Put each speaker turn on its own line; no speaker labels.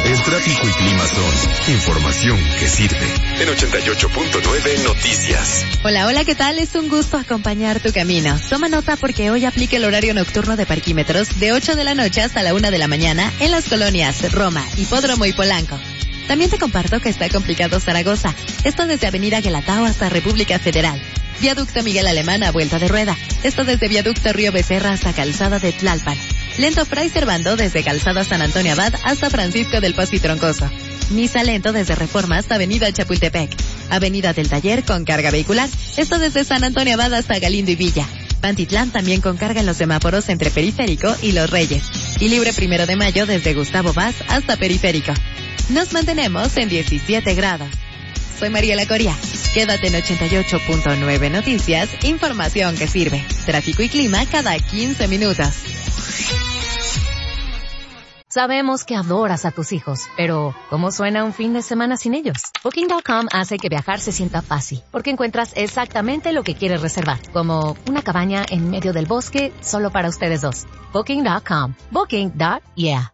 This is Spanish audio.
El tráfico y clima son información que sirve. En 88.9 Noticias.
Hola, hola, ¿qué tal? Es un gusto acompañar tu camino. Toma nota porque hoy aplica el horario nocturno de parquímetros de 8 de la noche hasta la 1 de la mañana en las colonias Roma, Hipódromo y Polanco. También te comparto que está complicado Zaragoza. Esto desde Avenida Guelatao hasta República Federal. Viaducto Miguel Alemán a vuelta de rueda. Esto desde Viaducto Río Becerra hasta Calzada de Tlalpan. Lento Fray Servando desde Calzada San Antonio Abad hasta Francisco del Pozo y Troncoso. Misa lento desde Reforma hasta Avenida Chapultepec. Avenida del Taller con carga vehicular. Esto desde San Antonio Abad hasta Galindo y Villa. Pantitlán también con carga en los semáforos entre Periférico y Los Reyes. Y libre 1 de Mayo desde Gustavo Vaz hasta Periférico. Nos mantenemos en 17 grados. Soy Mariela Coria. Quédate en 88.9 Noticias, información que sirve. Tráfico y clima cada 15 minutos.
Sabemos que adoras a tus hijos, pero ¿cómo suena un fin de semana sin ellos? Booking.com hace que viajar se sienta fácil, porque encuentras exactamente lo que quieres reservar, como una cabaña en medio del bosque solo para ustedes dos. Booking.com. Booking.yeah.